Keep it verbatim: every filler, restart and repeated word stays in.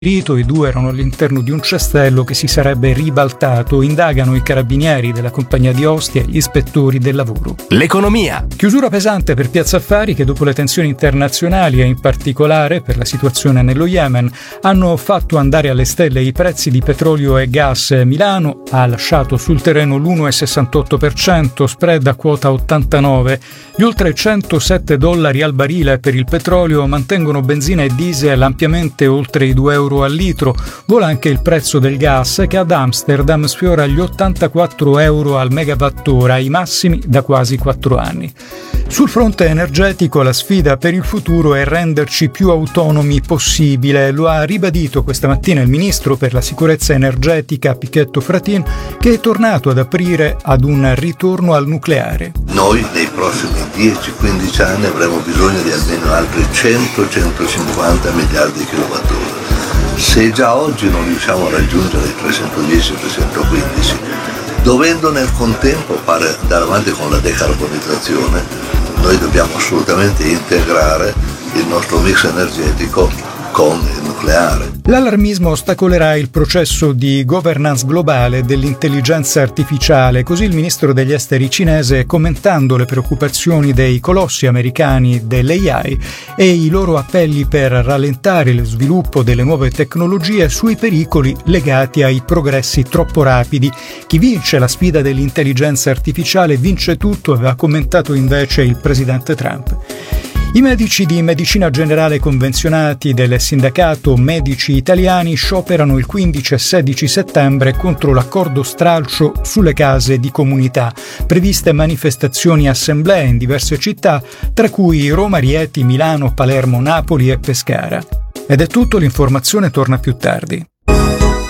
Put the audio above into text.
I due erano all'interno di un cestello che si sarebbe ribaltato. Indagano i carabinieri della compagnia di Ostia e gli ispettori del lavoro. L'economia. Chiusura pesante per Piazza Affari che dopo le tensioni internazionali e in particolare per la situazione nello Yemen hanno fatto andare alle stelle i prezzi di petrolio e gas. Milano ha lasciato sul terreno l'uno virgola sessantotto per cento, spread a quota ottantanove. Gli oltre centosette dollari al barile per il petrolio mantengono benzina e diesel ampiamente oltre i due euro al litro. Vola anche il prezzo del gas che ad Amsterdam sfiora gli ottantaquattro euro al megawattora, i massimi da quasi quattro anni. Sul fronte energetico la sfida per il futuro è renderci più autonomi possibile. Lo ha ribadito questa mattina il ministro per la sicurezza energetica Pichetto Fratin, che è tornato ad aprire ad un ritorno al nucleare. Noi nei prossimi dieci quindici anni avremo bisogno di almeno altri cento centocinquanta miliardi di kilowattora. Se già oggi non riusciamo a raggiungere i trecentodieci trecentoquindici, dovendo nel contempo fare, andare avanti con la decarbonizzazione, noi dobbiamo assolutamente integrare il nostro mix energetico con il nucleare. L'allarmismo ostacolerà il processo di governance globale dell'intelligenza artificiale, così il ministro degli esteri cinese, commentando le preoccupazioni dei colossi americani dell'A I e i loro appelli per rallentare lo sviluppo delle nuove tecnologie sui pericoli legati ai progressi troppo rapidi. Chi vince la sfida dell'intelligenza artificiale vince tutto, aveva commentato invece il presidente Trump. I medici di medicina generale convenzionati del sindacato Medici Italiani scioperano il quindici e sedici settembre contro l'accordo stralcio sulle case di comunità. Previste manifestazioni e assemblee in diverse città, tra cui Roma, Rieti, Milano, Palermo, Napoli e Pescara. Ed è tutto, l'informazione torna più tardi.